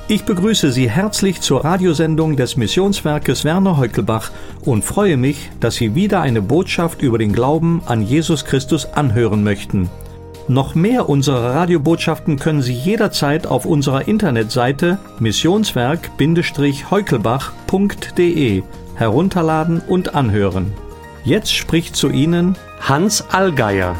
Ich begrüße Sie herzlich zur Radiosendung des Missionswerkes Werner Heukelbach und freue mich, dass Sie wieder eine Botschaft über den Glauben an Jesus Christus anhören möchten. Noch mehr unserer Radiobotschaften können Sie jederzeit auf unserer Internetseite missionswerk-heukelbach.de herunterladen und anhören. Jetzt spricht zu Ihnen Hans Allgeier.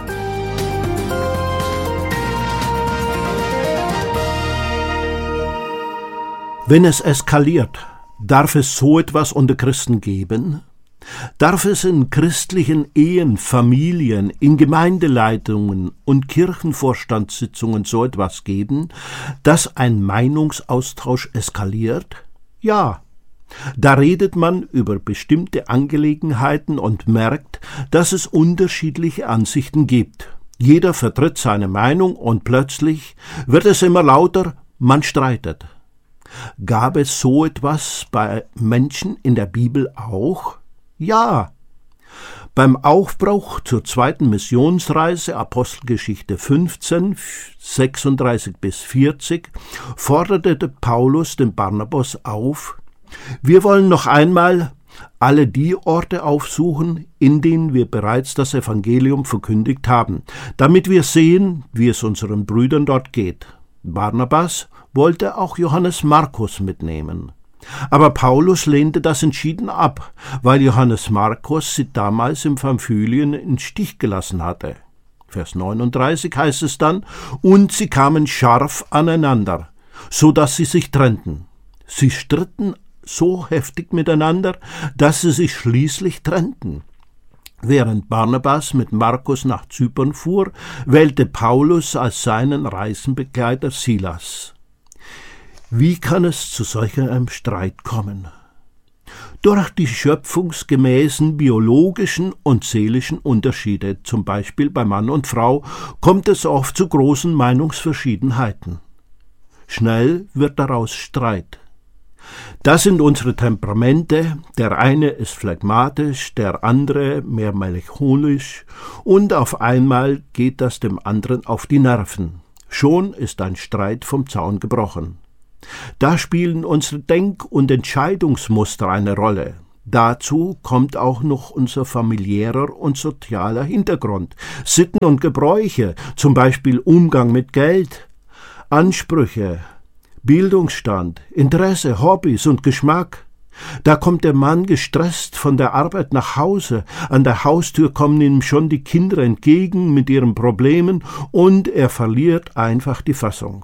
Wenn es eskaliert, darf es so etwas unter Christen geben? Darf es in christlichen Ehen, Familien, in Gemeindeleitungen und Kirchenvorstandssitzungen so etwas geben, dass ein Meinungsaustausch eskaliert? Ja. Da redet man über bestimmte Angelegenheiten und merkt, dass es unterschiedliche Ansichten gibt. Jeder vertritt seine Meinung und plötzlich wird es immer lauter, man streitet. Gab es so etwas bei Menschen in der Bibel auch? Ja. Beim Aufbruch zur zweiten Missionsreise, Apostelgeschichte 15, 36-40, forderte Paulus den Barnabas auf: Wir wollen noch einmal alle die Orte aufsuchen, in denen wir bereits das Evangelium verkündigt haben, damit wir sehen, wie es unseren Brüdern dort geht. Barnabas wollte auch Johannes Markus mitnehmen. Aber Paulus lehnte das entschieden ab, weil Johannes Markus sie damals im Pamphylien im Stich gelassen hatte. Vers 39 heißt es dann: Und sie kamen scharf aneinander, so dass sie sich trennten. Sie stritten so heftig miteinander, dass sie sich schließlich trennten. Während Barnabas mit Markus nach Zypern fuhr, wählte Paulus als seinen Reisenbegleiter Silas. Wie kann es zu solch einem Streit kommen? Durch die schöpfungsgemäßen biologischen und seelischen Unterschiede, zum Beispiel bei Mann und Frau, kommt es oft zu großen Meinungsverschiedenheiten. Schnell wird daraus Streit. Das sind unsere Temperamente, der eine ist phlegmatisch, der andere mehr melancholisch, und auf einmal geht das dem anderen auf die Nerven. Schon ist ein Streit vom Zaun gebrochen. Da spielen unsere Denk- und Entscheidungsmuster eine Rolle. Dazu kommt auch noch unser familiärer und sozialer Hintergrund, Sitten und Gebräuche, zum Beispiel Umgang mit Geld, Ansprüche, Bildungsstand, Interesse, Hobbys und Geschmack. Da kommt der Mann gestresst von der Arbeit nach Hause, an der Haustür kommen ihm schon die Kinder entgegen mit ihren Problemen und er verliert einfach die Fassung.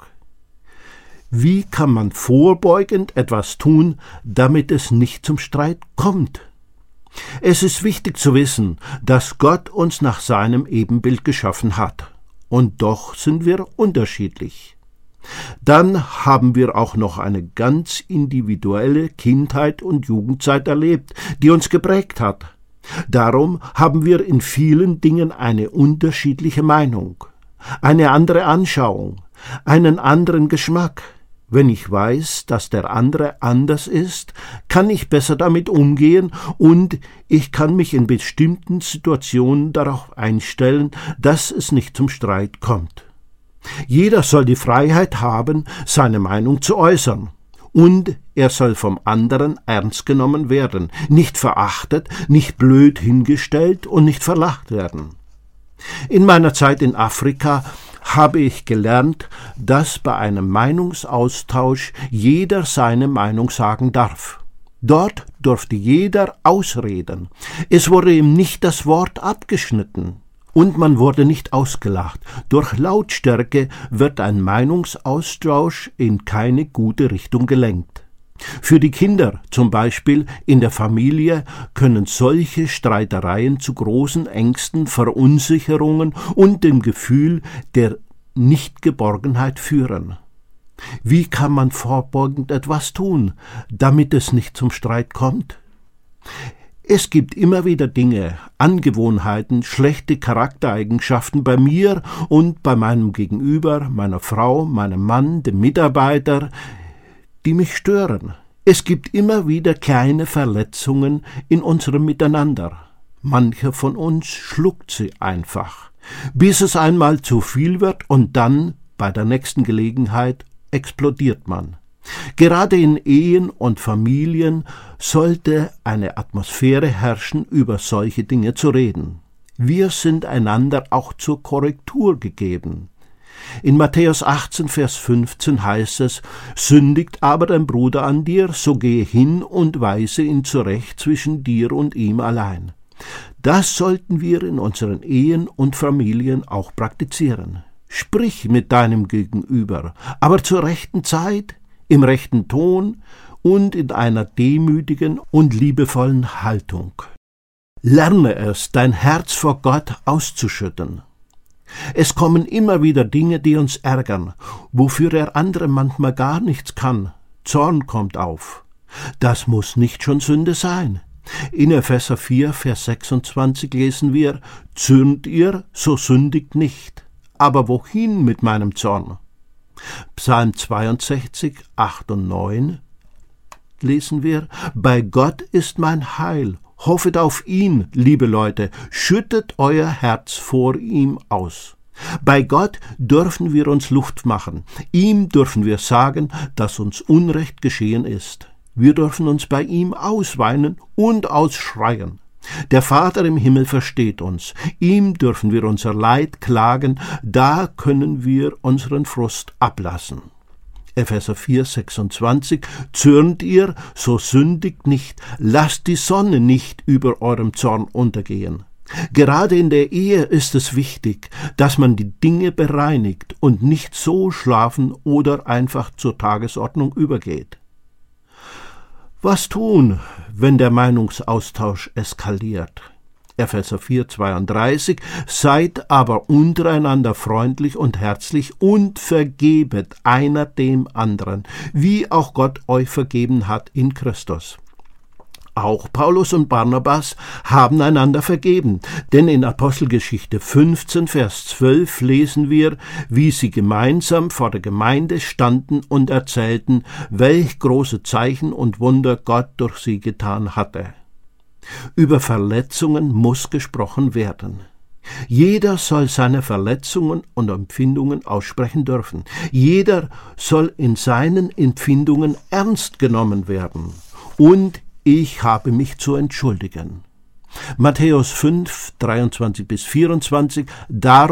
Wie kann man vorbeugend etwas tun, damit es nicht zum Streit kommt? Es ist wichtig zu wissen, dass Gott uns nach seinem Ebenbild geschaffen hat. Und doch sind wir unterschiedlich. Dann haben wir auch noch eine ganz individuelle Kindheit und Jugendzeit erlebt, die uns geprägt hat. Darum haben wir in vielen Dingen eine unterschiedliche Meinung, eine andere Anschauung, einen anderen Geschmack. Wenn ich weiß, dass der andere anders ist, kann ich besser damit umgehen und ich kann mich in bestimmten Situationen darauf einstellen, dass es nicht zum Streit kommt. Jeder soll die Freiheit haben, seine Meinung zu äußern. Und er soll vom anderen ernst genommen werden, nicht verachtet, nicht blöd hingestellt und nicht verlacht werden. In meiner Zeit in Afrika habe ich gelernt, dass bei einem Meinungsaustausch jeder seine Meinung sagen darf. Dort durfte jeder ausreden. Es wurde ihm nicht das Wort abgeschnitten. Und man wurde nicht ausgelacht. Durch Lautstärke wird ein Meinungsaustausch in keine gute Richtung gelenkt. Für die Kinder, zum Beispiel in der Familie, können solche Streitereien zu großen Ängsten, Verunsicherungen und dem Gefühl der Nichtgeborgenheit führen. Wie kann man vorbeugend etwas tun, damit es nicht zum Streit kommt? Es gibt immer wieder Dinge, Angewohnheiten, schlechte Charaktereigenschaften bei mir und bei meinem Gegenüber, meiner Frau, meinem Mann, dem Mitarbeiter, die mich stören. Es gibt immer wieder kleine Verletzungen in unserem Miteinander. Mancher von uns schluckt sie einfach, bis es einmal zu viel wird und dann, bei der nächsten Gelegenheit, explodiert man. Gerade in Ehen und Familien sollte eine Atmosphäre herrschen, über solche Dinge zu reden. Wir sind einander auch zur Korrektur gegeben. In Matthäus 18, Vers 15 heißt es: Sündigt aber dein Bruder an dir, so gehe hin und weise ihn zurecht zwischen dir und ihm allein. Das sollten wir in unseren Ehen und Familien auch praktizieren. Sprich mit deinem Gegenüber, aber zur rechten Zeit, im rechten Ton und in einer demütigen und liebevollen Haltung. Lerne es, dein Herz vor Gott auszuschütten. Es kommen immer wieder Dinge, die uns ärgern, wofür der andere manchmal gar nichts kann. Zorn kommt auf. Das muss nicht schon Sünde sein. In Epheser 4, Vers 26 lesen wir: Zürnt ihr, so sündigt nicht. Aber wohin mit meinem Zorn? Psalm 62, 8 und 9 lesen wir: Bei Gott ist mein Heil. Hoffet auf ihn, liebe Leute, schüttet euer Herz vor ihm aus. Bei Gott dürfen wir uns Luft machen. Ihm dürfen wir sagen, dass uns Unrecht geschehen ist. Wir dürfen uns bei ihm ausweinen und ausschreien. Der Vater im Himmel versteht uns. Ihm dürfen wir unser Leid klagen. Da können wir unseren Frust ablassen. Epheser 4, 26: Zürnt ihr, so sündigt nicht, lasst die Sonne nicht über eurem Zorn untergehen. Gerade in der Ehe ist es wichtig, dass man die Dinge bereinigt und nicht so schlafen oder einfach zur Tagesordnung übergeht. Was tun, wenn der Meinungsaustausch eskaliert? Epheser 4, 32: Seid aber untereinander freundlich und herzlich und vergebet einer dem anderen, wie auch Gott euch vergeben hat in Christus. Auch Paulus und Barnabas haben einander vergeben, denn in Apostelgeschichte 15, Vers 12 lesen wir, wie sie gemeinsam vor der Gemeinde standen und erzählten, welch große Zeichen und Wunder Gott durch sie getan hatte. Über Verletzungen muss gesprochen werden. Jeder soll seine Verletzungen und Empfindungen aussprechen dürfen. Jeder soll in seinen Empfindungen ernst genommen werden. Und ich habe mich zu entschuldigen. Matthäus 5, 23 bis 24: